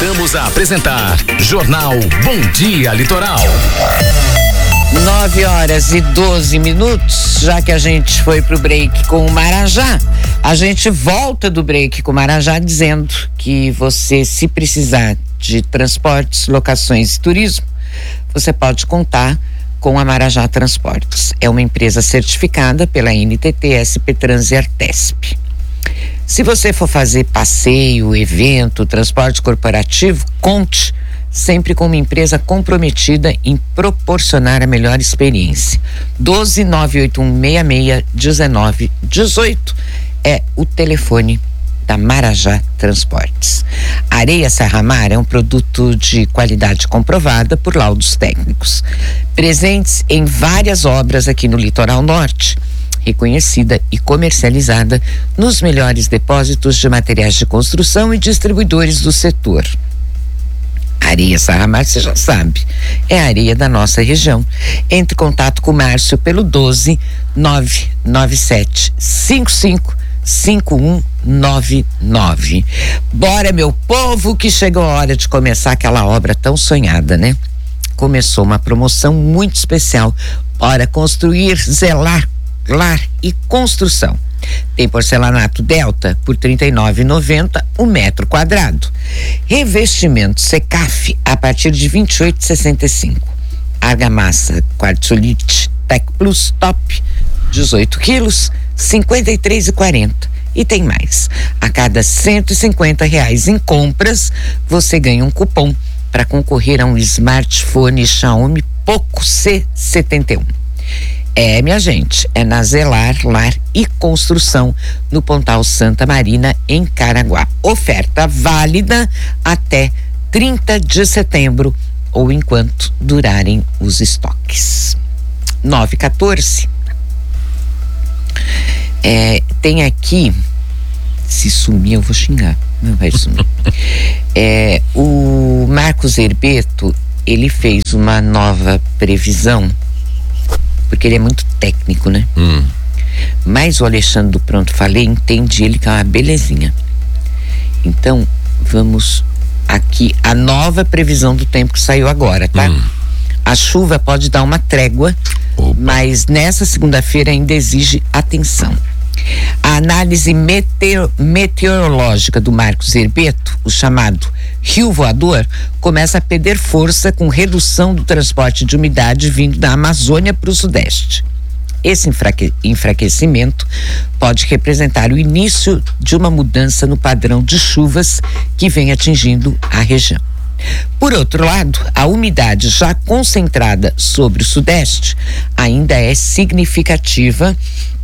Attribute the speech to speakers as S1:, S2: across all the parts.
S1: Voltamos a apresentar Jornal Bom Dia Litoral.
S2: 9h12. Já que a gente foi pro break com o Marajá, a gente volta do break com o Marajá dizendo que você, se precisar de transportes, locações e turismo, você pode contar com a Marajá Transportes. É uma empresa certificada pela NTT, SP Trans e Artesp. Se você for fazer passeio, evento, transporte corporativo, conte sempre com uma empresa comprometida em proporcionar a melhor experiência. 12-981-66-19-18 é o telefone da Marajá Transportes. A areia Serramar é um produto de qualidade comprovada por laudos técnicos, presentes em várias obras aqui no Litoral Norte, reconhecida e comercializada nos melhores depósitos de materiais de construção e distribuidores do setor. Areia Serramar, você já sabe, é a areia da nossa região. Entre em contato com o Márcio pelo 12-997-55-5199. Bora, meu povo, que chegou a hora de começar aquela obra tão sonhada, né? Começou uma promoção muito especial. Bora construir, zelar, lar e construção. Tem porcelanato Delta por R$ 39,90 o metro quadrado. Revestimento Secaf a partir de R$ 28,65. Argamassa Quartzolite Tech Plus Top 18 quilos, R$ 53,40. E tem mais. A cada R$ 150 em compras, você ganha um cupom para concorrer a um smartphone Xiaomi Poco C71. Minha gente, é na Zelar, Lar e Construção, no Pontal Santa Marina, em Caraguá. Oferta válida até 30 de setembro ou enquanto durarem os estoques. 9h14. Tem aqui, se sumir eu vou xingar, não vai sumir. O Marcos Herbeto, ele fez uma nova previsão, porque ele é muito técnico, né? Mas o Alexandre do Pronto Falei, entende ele que é uma belezinha. Então, vamos aqui, a nova previsão do tempo que saiu agora, tá? A chuva pode dar uma trégua, mas nessa segunda-feira ainda exige atenção. A análise meteorológica do Marcos Herbeto, o chamado Rio Voador, começa a perder força com redução do transporte de umidade vindo da Amazônia para o Sudeste. Esse enfraquecimento pode representar o início de uma mudança no padrão de chuvas que vem atingindo a região. Por outro lado, a umidade já concentrada sobre o Sudeste ainda é significativa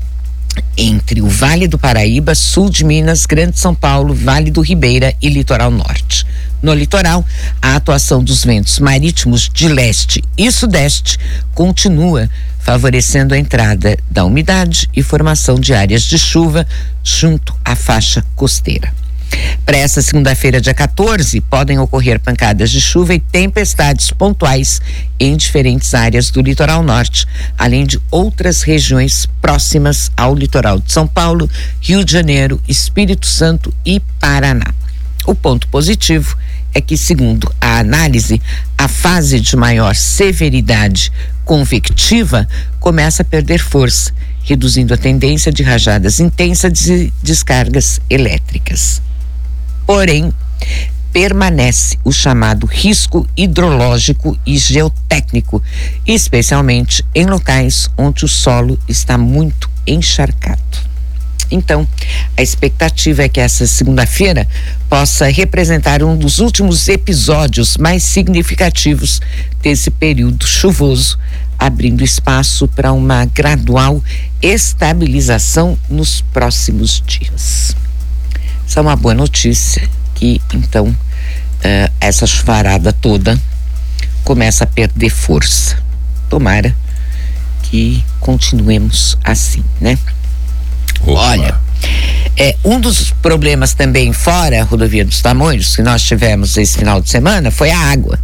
S2: entre o Vale do Paraíba, sul de Minas, Grande São Paulo, Vale do Ribeira e Litoral Norte. No litoral, a atuação dos ventos marítimos de leste e sudeste continua favorecendo a entrada da umidade e formação de áreas de chuva junto à faixa costeira. Para essa segunda-feira, dia 14, podem ocorrer pancadas de chuva e tempestades pontuais em diferentes áreas do litoral norte, além de outras regiões próximas ao litoral de São Paulo, Rio de Janeiro, Espírito Santo e Paraná. O ponto positivo é que, segundo a análise, a fase de maior severidade convectiva começa a perder força, reduzindo a tendência de rajadas intensas e descargas elétricas. Porém, permanece o chamado risco hidrológico e geotécnico, especialmente em locais onde o solo está muito encharcado. Então, a expectativa é que essa segunda-feira possa representar um dos últimos episódios mais significativos desse período chuvoso, abrindo espaço para uma gradual estabilização nos próximos dias. Essa é uma boa notícia, que então essa chuvarada toda começa a perder força. Tomara que continuemos assim, né? Opa. Olha, um dos problemas também fora a rodovia dos Tamoios que nós tivemos esse final de semana foi a água.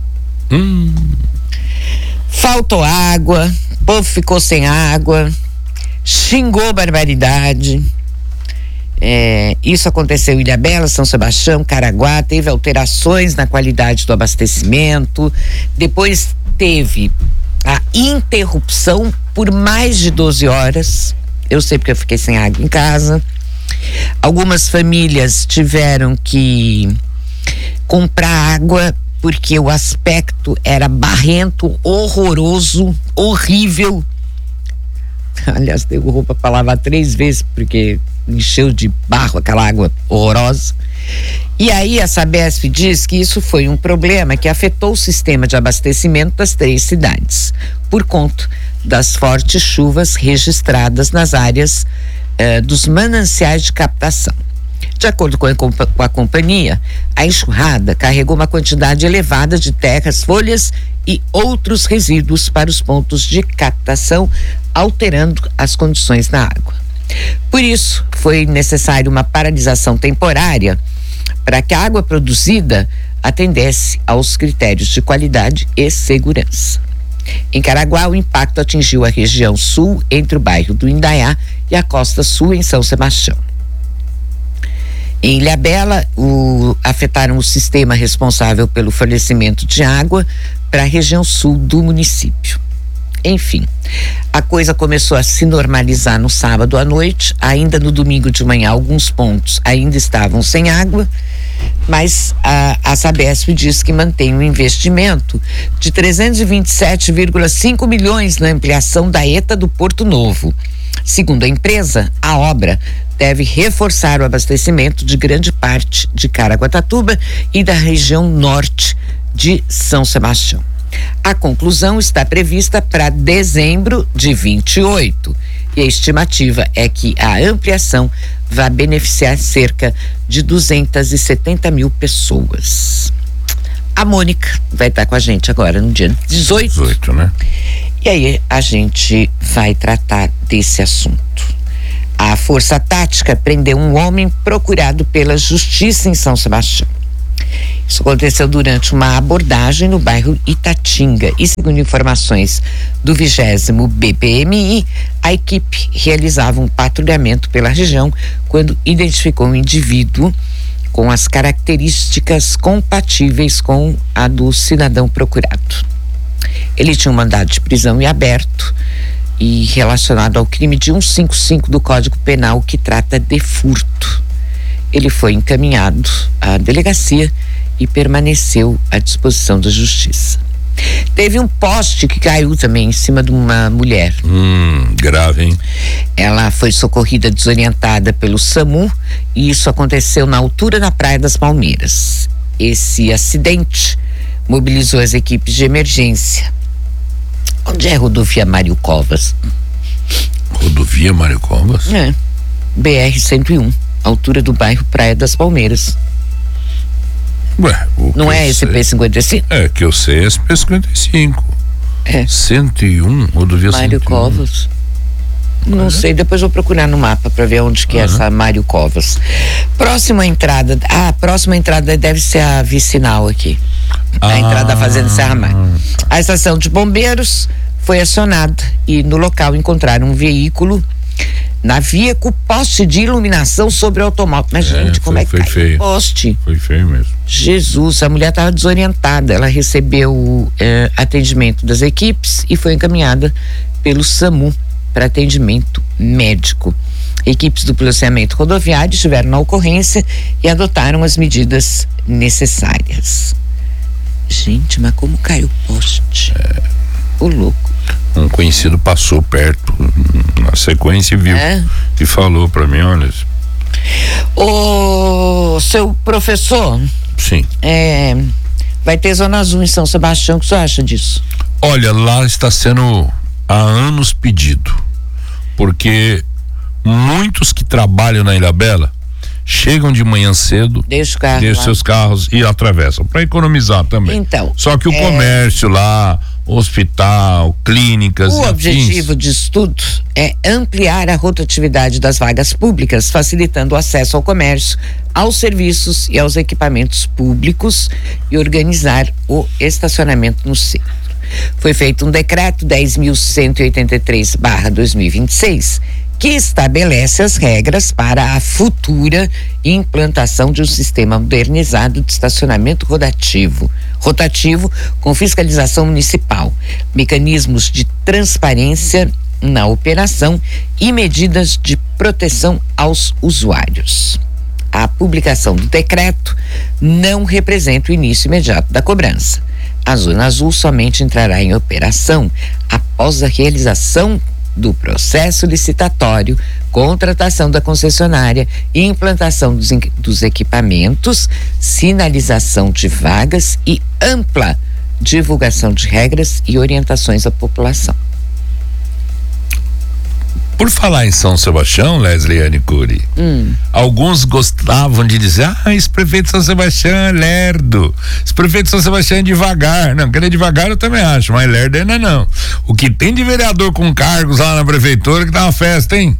S2: Faltou água, o povo ficou sem água, xingou barbaridade. Isso aconteceu em Ilhabela, São Sebastião, Caraguá, teve alterações na qualidade do abastecimento, depois teve a interrupção por mais de 12 horas, eu sei porque eu fiquei sem água em casa. Algumas famílias tiveram que comprar água porque o aspecto era barrento, horroroso, horrível. Aliás, deu roupa para lavar 3 vezes porque encheu de barro aquela água horrorosa. E aí a Sabesp diz que isso foi um problema que afetou o sistema de abastecimento das 3 cidades, por conta das fortes chuvas registradas nas áreas dos mananciais de captação. De acordo com a companhia, a enxurrada carregou uma quantidade elevada de terras, folhas e outros resíduos para os pontos de captação, alterando as condições na água. Por isso, foi necessária uma paralisação temporária para que a água produzida atendesse aos critérios de qualidade e segurança. Em Caraguá, o impacto atingiu a região sul, entre o bairro do Indaiá e a costa sul, em São Sebastião. Em Ilhabela, afetaram o sistema responsável pelo fornecimento de água para a região sul do município. Enfim, a coisa começou a se normalizar no sábado à noite. Ainda no domingo de manhã, alguns pontos ainda estavam sem água, mas a Sabesp diz que mantém um investimento de 327,5 milhões na ampliação da ETA do Porto Novo. Segundo a empresa, a obra deve reforçar o abastecimento de grande parte de Caraguatatuba e da região norte de São Sebastião. A conclusão está prevista para dezembro de 28 e a estimativa é que a ampliação vai beneficiar cerca de 270 mil pessoas. A Mônica vai estar com a gente agora no dia 18,
S3: né?
S2: E aí a gente vai tratar desse assunto. A Força Tática prendeu um homem procurado pela Justiça em São Sebastião. Isso aconteceu durante uma abordagem no bairro Itatinga e, segundo informações do 20º BPMI, a equipe realizava um patrulhamento pela região quando identificou um indivíduo com as características compatíveis com a do cidadão procurado. Ele tinha um mandado de prisão em aberto e relacionado ao crime de 155 do Código Penal, que trata de furto. Ele foi encaminhado à delegacia e permaneceu à disposição da Justiça. Teve um poste que caiu também em cima de uma mulher.
S3: Grave, hein?
S2: Ela foi socorrida desorientada pelo SAMU e isso aconteceu na altura da Praia das Palmeiras. Esse acidente mobilizou as equipes de emergência. Onde é a rodovia Mário Covas?
S3: Rodovia Mário Covas?
S2: É, BR-101, altura do bairro Praia das Palmeiras.
S3: Ué,
S2: não é SP-55?
S3: É, que eu sei é SP-55.
S2: É.
S3: 101, rodovia
S2: Mário
S3: 101.
S2: Covas. Não sei, depois vou procurar no mapa para ver onde que é essa Mário Covas. Próxima entrada deve ser a vicinal aqui. A entrada da Fazenda Serra Mar. A estação de bombeiros foi acionada e no local encontraram um veículo na via com poste de iluminação sobre o automóvel. Mas, gente, como é que cai
S3: feio.
S2: Poste?
S3: Foi feio mesmo.
S2: Jesus, a mulher estava desorientada. Ela recebeu atendimento das equipes e foi encaminhada pelo SAMU para atendimento médico. Equipes do policiamento rodoviário estiveram na ocorrência e adotaram as medidas necessárias. Gente, mas como caiu o poste? O louco.
S3: Um conhecido passou perto na sequência e viu e falou para mim, olha.
S2: O seu professor?
S3: Sim.
S2: Vai ter zona azul em São Sebastião, o que você acha disso?
S3: Olha, lá está sendo há anos pedido, porque muitos que trabalham na Ilhabela chegam de manhã cedo,
S2: deixam
S3: seus carros e atravessam, para economizar também.
S2: Então,
S3: só que o comércio lá, hospital, clínicas.
S2: O objetivo disso tudo é ampliar a rotatividade das vagas públicas, facilitando o acesso ao comércio, aos serviços e aos equipamentos públicos e organizar o estacionamento no centro. Foi feito um decreto 10.183/2026 que estabelece as regras para a futura implantação de um sistema modernizado de estacionamento rotativo com fiscalização municipal, mecanismos de transparência na operação e medidas de proteção aos usuários. A publicação do decreto não representa o início imediato da cobrança. A Zona Azul somente entrará em operação após a realização do processo licitatório, contratação da concessionária, implantação dos equipamentos, sinalização de vagas e ampla divulgação de regras e orientações à população.
S3: Por falar em São Sebastião, Lesliane Cury, alguns gostavam de dizer, esse prefeito de São Sebastião é lerdo, esse prefeito de São Sebastião é devagar. Não, que ele é devagar eu também acho, mas lerdo ainda não. O que tem de vereador com cargos lá na prefeitura que tá uma festa, hein?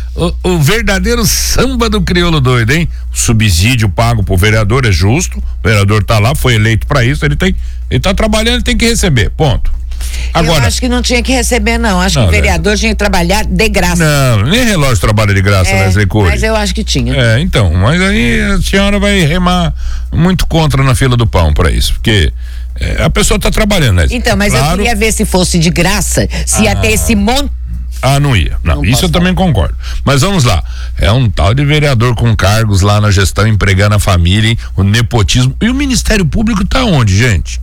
S3: O verdadeiro samba do crioulo doido, hein? O subsídio pago pro vereador é justo, o vereador tá lá, foi eleito para isso, ele tá trabalhando, ele tem que receber, ponto. Agora,
S2: eu acho que não tinha que receber, não. Acho que o vereador tinha que trabalhar de graça.
S3: Não, nem relógio trabalha de graça, Leslie Cury.
S2: Mas eu acho que tinha.
S3: Então, mas aí a senhora vai remar muito contra na fila do pão para isso, porque a pessoa tá trabalhando, né?
S2: Então, mas claro, eu queria ver se fosse de graça, se ia ter esse monte.
S3: Não ia. Não isso eu também concordo. Mas vamos lá. É um tal de vereador com cargos lá na gestão, empregando a família, hein? O nepotismo. E o Ministério Público tá onde, gente?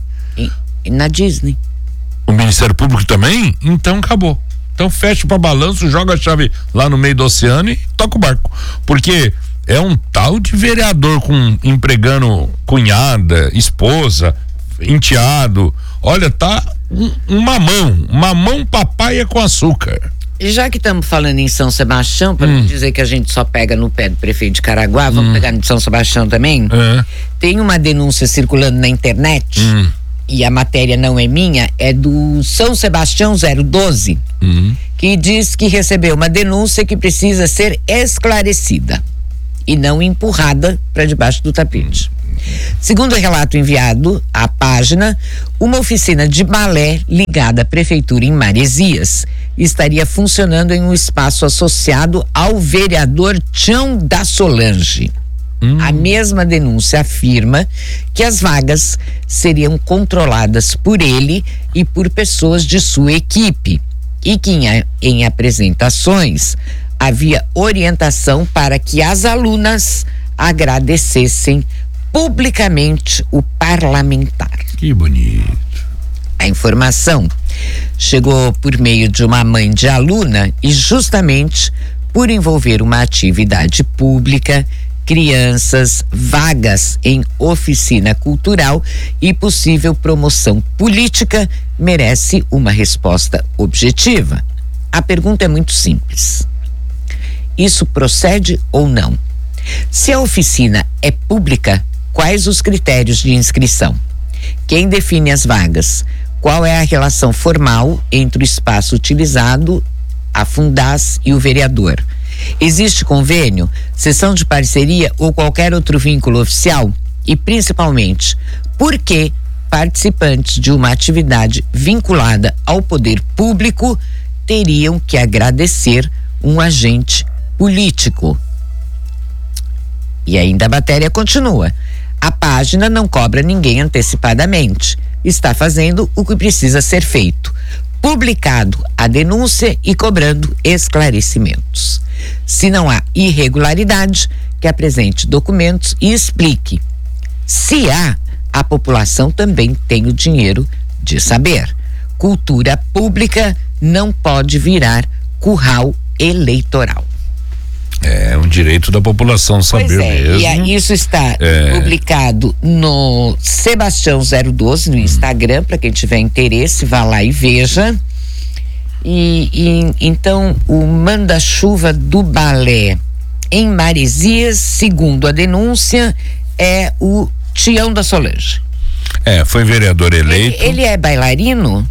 S2: Na Disney.
S3: O Ministério Público também? Então acabou. Então fecha pra balanço, joga a chave lá no meio do oceano e toca o barco. Porque é um tal de vereador empregando cunhada, esposa, enteado. Olha, tá um mamão papaya com açúcar.
S2: E já que estamos falando em São Sebastião, para não dizer que a gente só pega no pé do prefeito de Caraguá, vamos pegar no São Sebastião também? Tem uma denúncia circulando na internet, e a matéria não é minha, é do São Sebastião 012, que diz que recebeu uma denúncia que precisa ser esclarecida e não empurrada para debaixo do tapete. Segundo o relato enviado à página, uma oficina de balé ligada à prefeitura em Maresias estaria funcionando em um espaço associado ao vereador Tião da Solange. A mesma denúncia afirma que as vagas seriam controladas por ele e por pessoas de sua equipe e que em apresentações havia orientação para que as alunas agradecessem publicamente o parlamentar.
S3: Que bonito.
S2: A informação chegou por meio de uma mãe de aluna e justamente por envolver uma atividade pública, crianças, vagas em oficina cultural e possível promoção política, merece uma resposta objetiva. A pergunta é muito simples. Isso procede ou não? Se a oficina é pública, quais os critérios de inscrição? Quem define as vagas? Qual é a relação formal entre o espaço utilizado, a Fundas e o vereador? Existe convênio, cessão de parceria ou qualquer outro vínculo oficial? E, principalmente, por que participantes de uma atividade vinculada ao poder público teriam que agradecer um agente político? E ainda a matéria continua. A página não cobra ninguém antecipadamente. Está fazendo o que precisa ser feito. Publicado a denúncia e cobrando esclarecimentos. Se não há irregularidade, que apresente documentos e explique. Se há, a população também tem o dinheiro de saber. Cultura pública não pode virar curral eleitoral.
S3: É um direito da população saber mesmo.
S2: E isso está publicado no Sebastião 012 no Instagram, para quem tiver interesse, vá lá e veja. Então o manda-chuva do balé em Maresias, segundo a denúncia, é o Tião da Solange.
S3: Foi vereador eleito.
S2: Ele é bailarino?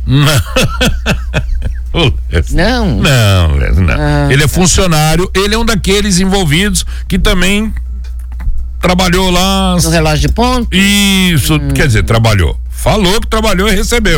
S2: Não.
S3: Não. Ele é funcionário, ele é um daqueles envolvidos que também trabalhou lá
S2: no relógio de ponto.
S3: Isso, quer dizer, trabalhou. Falou que trabalhou e recebeu.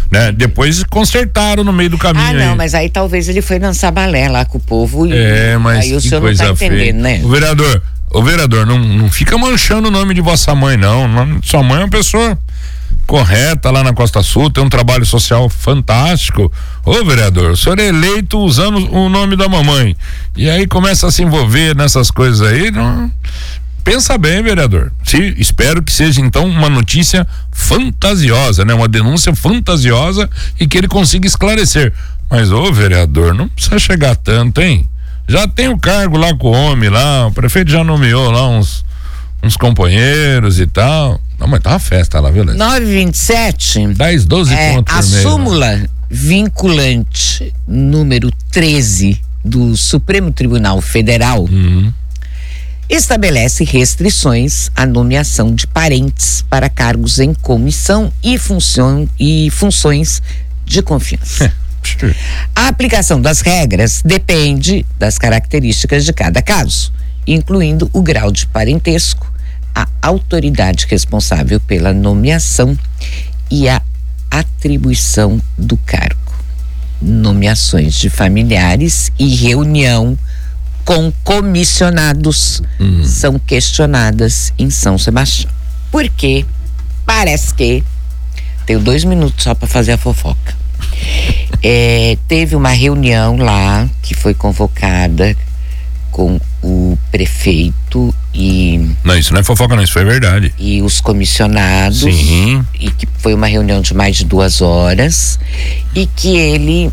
S3: né? Depois consertaram no meio do caminho.
S2: Ah, não, mas aí talvez ele foi dançar balé lá com o povo
S3: mas
S2: aí o senhor não tá entendendo, né?
S3: O vereador, não fica manchando o nome de vossa mãe, não. Sua mãe é uma pessoa correta lá na Costa Sul, tem um trabalho social fantástico. Ô vereador, o senhor é eleito usando o nome da mamãe e aí começa a se envolver nessas coisas aí, não... Pensa bem, vereador. Espero que seja então uma notícia fantasiosa, né? Uma denúncia fantasiosa e que ele consiga esclarecer. Mas ô vereador, não precisa chegar tanto, hein? Já tem o cargo lá com o homem lá, o prefeito já nomeou lá uns companheiros e tal. Não, mas tá uma festa lá, viu, Léo?
S2: 9h27.
S3: 10, 12 pontos por mês.
S2: A súmula vinculante número 13 do Supremo Tribunal Federal estabelece restrições à nomeação de parentes para cargos em comissão e funções de confiança. A aplicação das regras depende das características de cada caso, incluindo o grau de parentesco, a autoridade responsável pela nomeação e a atribuição do cargo. Nomeações de familiares e reunião com comissionados são questionadas em São Sebastião. Porque parece que tenho 2 minutos só para fazer a fofoca. Teve uma reunião lá que foi convocada com o prefeito e...
S3: Não, isso não é fofoca não, isso foi verdade.
S2: E os comissionados.
S3: Sim.
S2: E que foi uma reunião de mais de 2 horas e que ele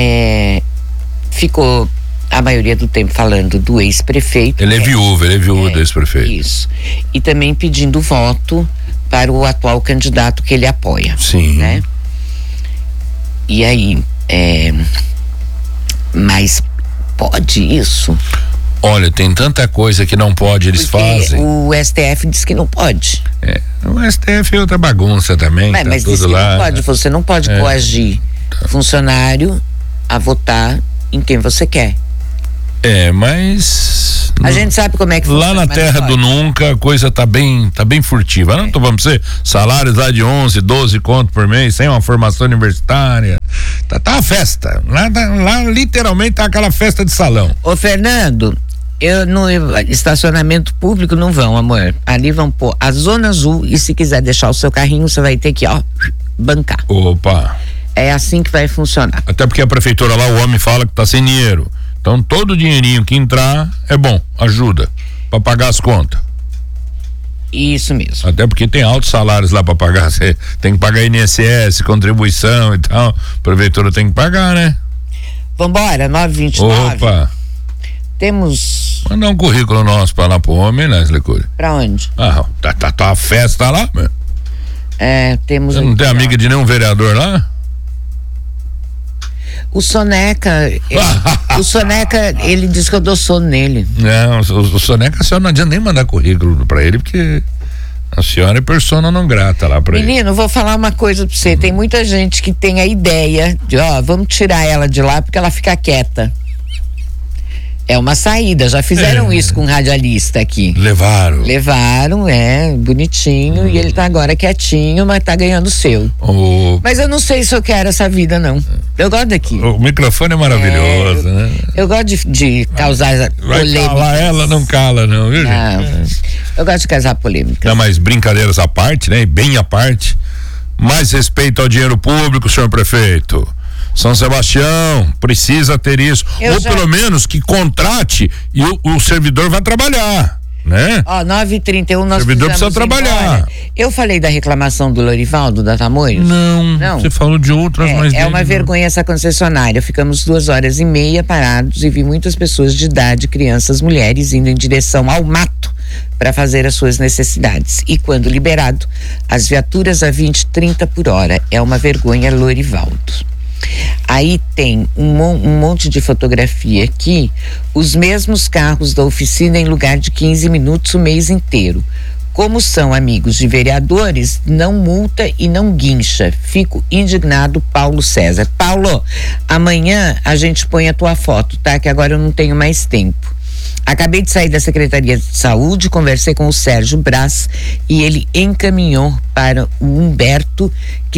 S2: ficou a maioria do tempo falando do ex-prefeito.
S3: Ele é viúvo do ex-prefeito.
S2: Isso. E também pedindo voto para o atual candidato que ele apoia.
S3: Sim.
S2: Né? E aí, mas pode isso?
S3: Olha, tem tanta coisa que não pode, eles fazem.
S2: O STF diz que não pode.
S3: O STF é outra bagunça também.
S2: Mas
S3: tudo
S2: diz que
S3: lá.
S2: Não pode, você não pode coagir funcionário a votar em quem você quer.
S3: Mas
S2: a gente sabe como é que funciona.
S3: Lá na terra do nunca a coisa tá bem furtiva. Não tô falando pra você, salários lá de 11, 12 conto por mês, sem uma formação universitária. Tá uma festa. Lá literalmente tá aquela festa de salão.
S2: Ô Fernando, no estacionamento público não vão, amor. Ali vão pôr a zona azul e se quiser deixar o seu carrinho, você vai ter que, bancar.
S3: Opa.
S2: É assim que vai funcionar.
S3: Até porque a prefeitura lá, o homem fala que tá sem dinheiro. Então todo o dinheirinho que entrar é bom, ajuda para pagar as contas.
S2: Isso mesmo.
S3: Até porque tem altos salários lá para pagar, você tem que pagar INSS, contribuição e tal. A prefeitura tem que pagar, né?
S2: Vambora, 9h29.
S3: Opa.
S2: Temos.
S3: Mandar um currículo nosso para lá pro homem, né, Slicuri?
S2: Pra onde?
S3: Tá uma festa lá, meu.
S2: Temos.
S3: Você não tem amiga de nenhum vereador lá?
S2: O Soneca, ele diz que eu dou sono nele.
S3: Não, o Soneca, a senhora não adianta nem mandar currículo pra ele, porque a senhora é persona não grata lá pra ele.
S2: Menino, vou falar uma coisa pra você, tem muita gente que tem a ideia de, vamos tirar ela de lá porque ela fica quieta. É uma saída, já fizeram isso com um radialista aqui.
S3: Levaram,
S2: bonitinho, e ele tá agora quietinho, mas tá ganhando o seu. Mas eu não sei se eu quero essa vida, não. Eu gosto daqui.
S3: O microfone é maravilhoso, né?
S2: Eu gosto de causar polêmica.
S3: Vai calar ela, não cala, não, viu,
S2: gente? Eu gosto de causar polêmica.
S3: Não, mas brincadeiras à parte, né? Bem à parte. Mais respeito ao dinheiro público, senhor prefeito. São Sebastião precisa ter isso. Pelo menos que contrate e o servidor vai trabalhar, né?
S2: 9h31 nós
S3: o servidor precisa trabalhar.
S2: Eu falei da reclamação do Lorivaldo da Tamoios?
S3: Não. Você falou de outras, mas
S2: é uma vergonha essa concessionária. Ficamos 2h30 parados e vi muitas pessoas de idade, crianças, mulheres indo em direção ao mato para fazer as suas necessidades. E quando liberado, as viaturas a 20, 30 por hora. É uma vergonha, Lorivaldo. Aí tem um monte de fotografia aqui, os mesmos carros da oficina em lugar de 15 minutos o mês inteiro. Como são amigos de vereadores, não multa e não guincha. Fico indignado, Paulo César. Paulo, amanhã a gente põe a tua foto, tá? Que agora eu não tenho mais tempo. Acabei de sair da Secretaria de Saúde, conversei com o Sérgio Brás e ele encaminhou para o Humberto, que